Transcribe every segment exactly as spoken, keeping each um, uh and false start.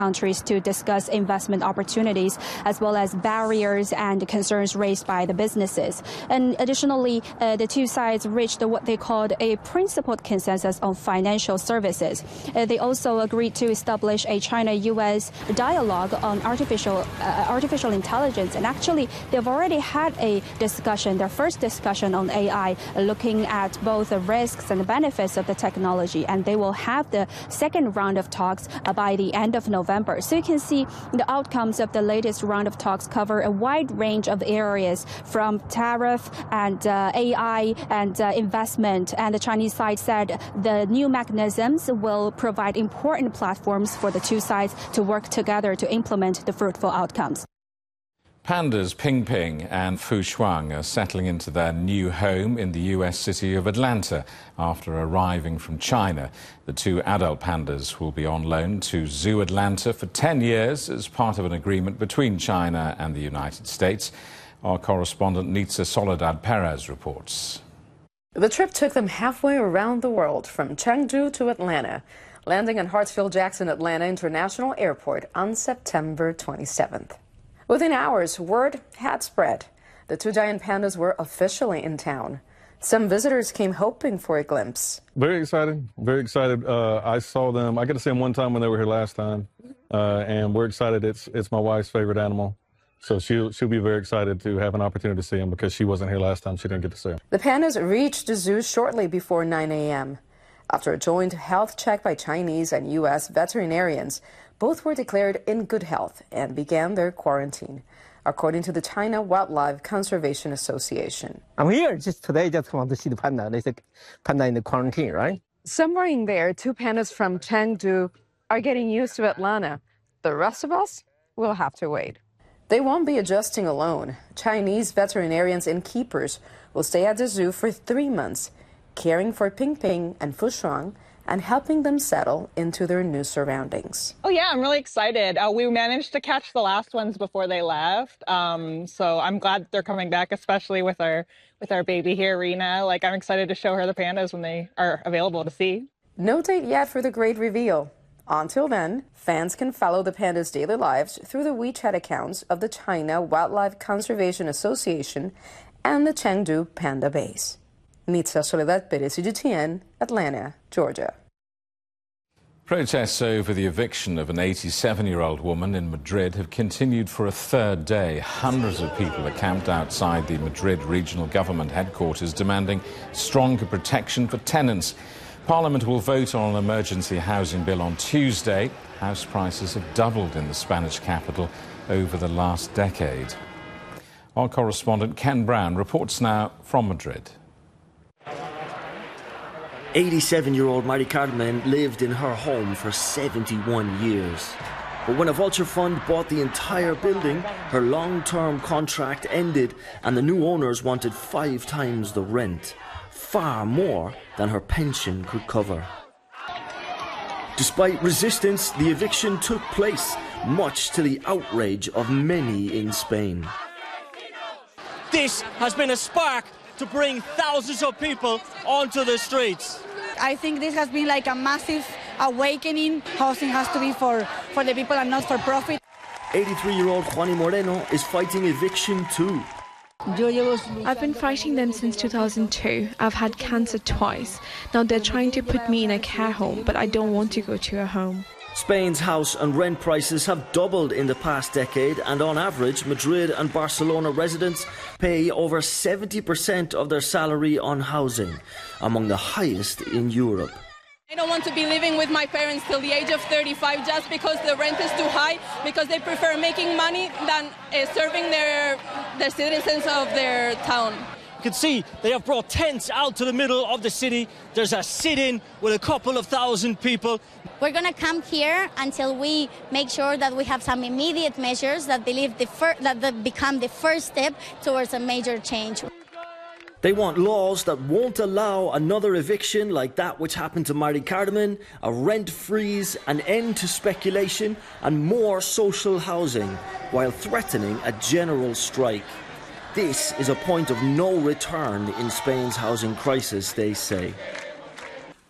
countries to discuss investment opportunities as well as barriers and concerns raised by the businesses. And additionally, uh, the two sides reached what they called a principled consensus on financial services. Uh, they also agreed to establish a China-U S dialogue on artificial uh, artificial intelligence. And actually, they've already had a discussion, their first discussion on A I, uh, looking at both the risks and the benefits of the technology. And they will have the second round of talks uh, by the end of November. So you can see the outcomes of the latest round of talks cover a wide range of areas, from tariff and uh, A I and uh, investment. And the Chinese side said the new mechanisms will provide important platforms for the two sides to work together to implement the fruitful outcomes. Pandas Ping Ping and Fu Shuang are settling into their new home in the U S city of Atlanta after arriving from China. The two adult pandas will be on loan to Zoo Atlanta for ten years as part of an agreement between China and the United States. Our correspondent Nitza Soledad Perez reports. The trip took them halfway around the world, from Chengdu to Atlanta, landing in Hartsfield-Jackson Atlanta International Airport on September twenty-seventh. Within hours, word had spread. The two giant pandas were officially in town. Some visitors came hoping for a glimpse. Very excited, very excited. Uh, I saw them, I got to see them one time when they were here last time, uh, and we're excited. It's it's my wife's favorite animal, so she'll, she'll be very excited to have an opportunity to see them because she wasn't here last time. She didn't get to see them. The pandas reached the zoo shortly before nine A M After a joint health check by Chinese and U S veterinarians, both were declared in good health and began their quarantine, according to the China Wildlife Conservation Association. I'm here just today, just want to see the panda. They said panda in the quarantine, right? Somewhere in there, two pandas from Chengdu are getting used to Atlanta. The rest of us will have to wait. They won't be adjusting alone. Chinese veterinarians and keepers will stay at the zoo for three months, caring for Ping Ping and Fu Shuang and helping them settle into their new surroundings. Oh yeah, I'm really excited. Uh, we managed to catch the last ones before they left, um, so I'm glad they're coming back, especially with our with our baby here, Rena. Like, I'm excited to show her the pandas when they are available to see. No date yet for the great reveal. Until then, fans can follow the pandas' daily lives through the WeChat accounts of the China Wildlife Conservation Association and the Chengdu Panda Base. Nitza Soledad Perez, C G T N, Atlanta, Georgia. Protests over the eviction of an eighty-seven-year-old woman in Madrid have continued for a third day. Hundreds of people are camped outside the Madrid regional government headquarters demanding stronger protection for tenants. Parliament will vote on an emergency housing bill on Tuesday. House prices have doubled in the Spanish capital over the last decade. Our correspondent Ken Brown reports now from Madrid. eighty-seven-year-old Mari Carmen lived in her home for seventy-one years. But when a vulture fund bought the entire building, her long-term contract ended and the new owners wanted five times the rent, far more than her pension could cover. Despite resistance, the eviction took place, much to the outrage of many in Spain. This has been a spark to bring thousands of people onto the streets. I think this has been like a massive awakening. Housing has to be for, for the people and not for profit. eighty-three-year-old Juani Moreno is fighting eviction too. I've been fighting them since two thousand two. I've had cancer twice. Now they're trying to put me in a care home, but I don't want to go to a home. Spain's house and rent prices have doubled in the past decade, and on average, Madrid and Barcelona residents pay over seventy percent of their salary on housing, among the highest in Europe. I don't want to be living with my parents till the age of thirty-five just because the rent is too high, because they prefer making money than uh, serving their, their citizens of their town. You can see they have brought tents out to the middle of the city. There's a sit-in with a couple of thousand people. We're going to camp here until we make sure that we have some immediate measures that, believe the fir that the become the first step towards a major change. They want laws that won't allow another eviction like that which happened to Mari Carmen, a rent freeze, an end to speculation, and more social housing, while threatening a general strike. This is a point of no return in Spain's housing crisis, they say.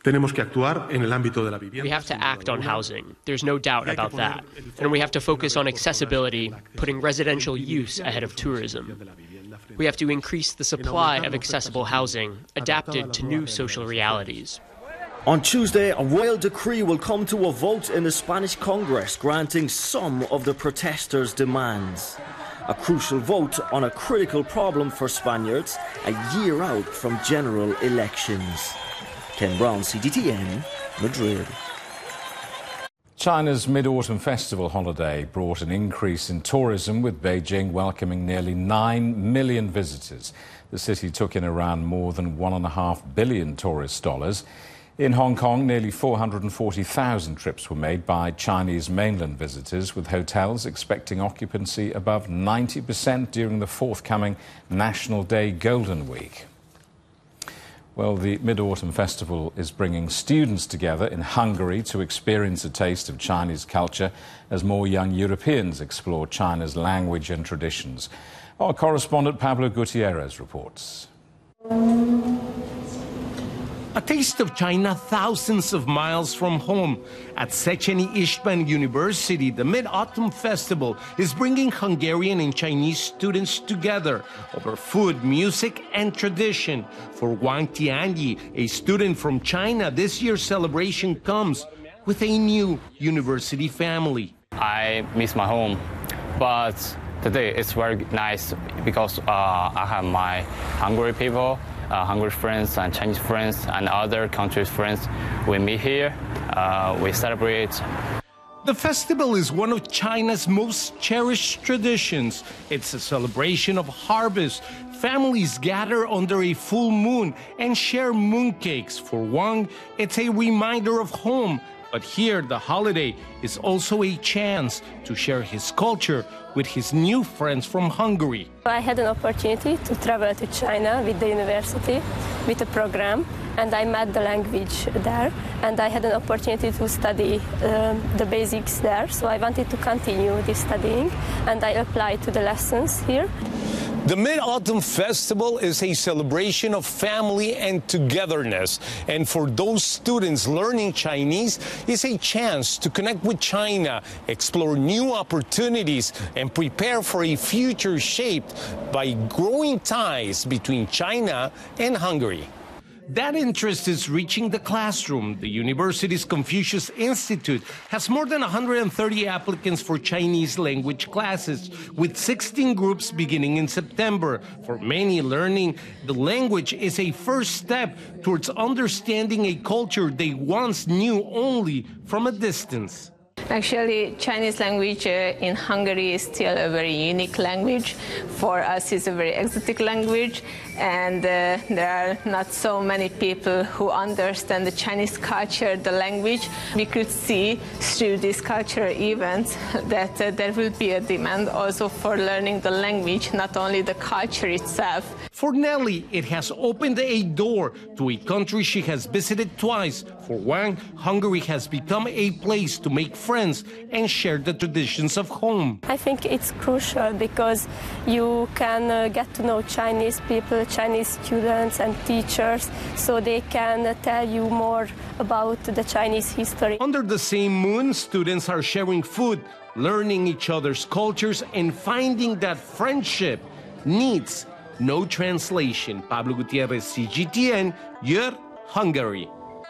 Tenemos que actuar en el ámbito de la vivienda. We have to act on housing. There's no doubt about that. And we have to focus on accessibility, putting residential use ahead of tourism. We have to increase the supply of accessible housing, adapted to new social realities. On Tuesday, a royal decree will come to a vote in the Spanish Congress, granting some of the protesters' demands. A crucial vote on a critical problem for Spaniards a year out from general elections. Ken Brown, C G T N, Madrid. China's Mid-Autumn Festival holiday brought an increase in tourism, with Beijing welcoming nearly nine million visitors. The city took in around more than one point five billion tourist dollars. In Hong Kong, nearly four hundred forty thousand trips were made by Chinese mainland visitors, with hotels expecting occupancy above ninety percent during the forthcoming National Day Golden Week. Well, the Mid-Autumn Festival is bringing students together in Hungary to experience a taste of Chinese culture as more young Europeans explore China's language and traditions. Our correspondent Pablo Gutierrez reports. A taste of China thousands of miles from home. At Széchenyi István University, the Mid-Autumn Festival is bringing Hungarian and Chinese students together over food, music, and tradition. For Wang Tianyi, a student from China, this year's celebration comes with a new university family. I miss my home, but today it's very nice because uh, I have my Hungary people, Uh, Hungary friends and Chinese friends and other countries' friends. We meet here, uh, we celebrate. The festival is one of China's most cherished traditions. It's a celebration of harvest. Families gather under a full moon and share mooncakes. For Wang, it's a reminder of home. But here, the holiday is also a chance to share his culture with his new friends from Hungary. I had an opportunity to travel to China with the university, with a program, and I met the language there, and I had an opportunity to study um, the basics there, so I wanted to continue this studying, and I applied to the lessons here. The Mid-Autumn Festival is a celebration of family and togetherness. And for those students learning Chinese, it's a chance to connect with China, explore new opportunities, and prepare for a future shaped by growing ties between China and Hungary. That interest is reaching the classroom. The university's Confucius Institute has more than one hundred thirty applicants for Chinese language classes, with sixteen groups beginning in September. For many, learning the language is a first step towards understanding a culture they once knew only from a distance. Actually, Chinese language uh, in Hungary is still a very unique language. For us, it's a very exotic language, and uh, there are not so many people who understand the Chinese culture, the language. We could see through these cultural events that uh, there will be a demand also for learning the language, not only the culture itself. For Nelly, it has opened a door to a country she has visited twice. For Wang, Hungary has become a place to make friends and share the traditions of home. I think it's crucial because you can uh, get to know Chinese people, Chinese students and teachers, so they can uh, tell you more about the Chinese history. Under the same moon, students are sharing food, learning each other's cultures, and finding that friendship needs no translation. Pablo Gutierrez, C G T N, Yer, Hungary.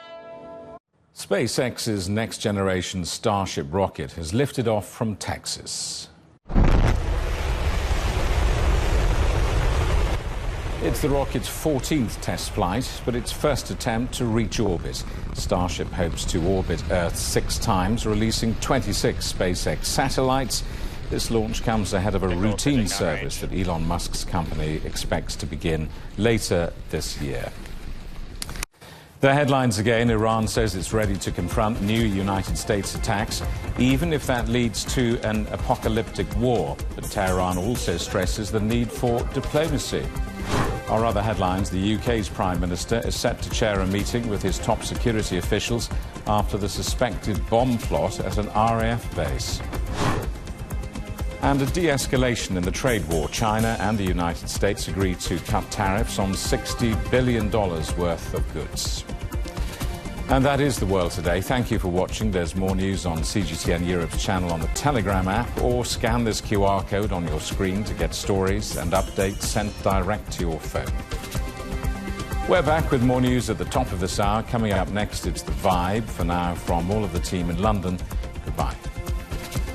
SpaceX's next-generation Starship rocket has lifted off from Texas. It's the rocket's fourteenth test flight, but its first attempt to reach orbit. Starship hopes to orbit Earth six times, releasing twenty-six SpaceX satellites. This launch comes ahead of a routine service that Elon Musk's company expects to begin later this year. The headlines again. Iran says it's ready to confront new United States attacks, even if that leads to an apocalyptic war. But Tehran also stresses the need for diplomacy. Our other headlines: the U K's Prime Minister is set to chair a meeting with his top security officials after the suspected bomb plot at an R A F base. And a de-escalation in the trade war. China and the United States agreed to cut tariffs on sixty billion dollars worth of goods. And that is The World Today. Thank you for watching. There's more news on C G T N Europe's channel on the Telegram app, or scan this Q R code on your screen to get stories and updates sent direct to your phone. We're back with more news at the top of this hour. Coming up next, it's The Vibe. For now, from all of the team in London, goodbye.